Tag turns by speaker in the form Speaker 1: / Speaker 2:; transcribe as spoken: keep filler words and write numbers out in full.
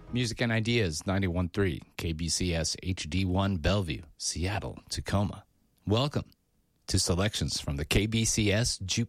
Speaker 1: Music and Ideas, ninety-one point three, K B C S H D one Bellevue, Seattle, Tacoma. Welcome to selections from the K B C S Jukebox.